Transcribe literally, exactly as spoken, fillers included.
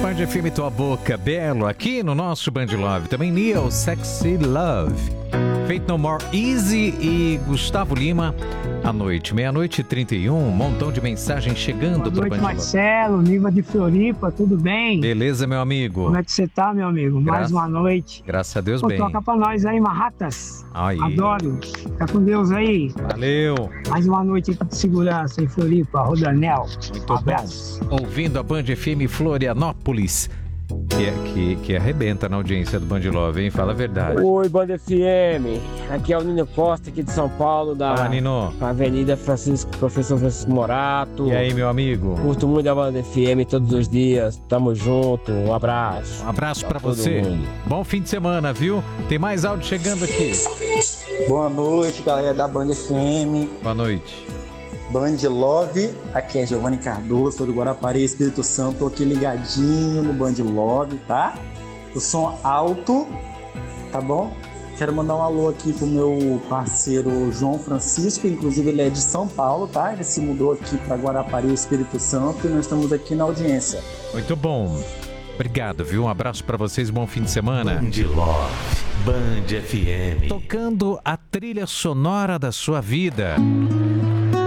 Band F M, tua boca, belo, aqui no nosso Band Love. Também Neil, Sexy Love. Fate No More, Easy e Gustavo Lima. À noite, meia-noite e trinta e um, um montão de mensagens chegando para o Band Love. Marcelo, Niva de Floripa, tudo bem? Beleza, meu amigo? Como é que você tá, meu amigo? Graças... Mais uma noite. Graças a Deus, Pô, bem. Toca pra nós aí, Marratas. Aí. Adoro. Fica com Deus aí. Valeu. Mais uma noite aqui de segurança em Floripa, Rodanel. Muito um abraço. Bom. Ouvindo a Band F M Florianópolis. Que, é, que, que arrebenta na audiência do Band Love, hein? Fala a verdade. Oi, Band F M. Aqui é o Nino Costa, aqui de São Paulo, da Fala, Nino. Avenida Francisco, Professor Francisco Morato. E aí, meu amigo? Curto muito a Band F M todos os dias. Tamo junto. Um abraço. Um abraço pra, pra você. Mundo. Bom fim de semana, viu? Tem mais áudio chegando aqui. Boa noite, galera da Band F M. Boa noite. Band Love, aqui é Giovanni Cardoso, sou do Guarapari, Espírito Santo, tô aqui ligadinho no Band Love, tá? O som alto, tá bom? Quero mandar um alô aqui pro meu parceiro João Francisco, inclusive ele é de São Paulo, tá? Ele se mudou aqui para Guarapari, Espírito Santo, e nós estamos aqui na audiência. Muito bom. Obrigado, viu? Um abraço pra vocês, bom fim de semana. Band Love, Band F M. Tocando a trilha sonora da sua vida.